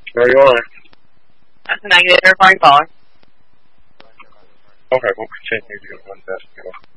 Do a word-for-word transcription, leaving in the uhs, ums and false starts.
Where are you on? That's a negative. They're fine caller. Okay, we'll continue to one desk.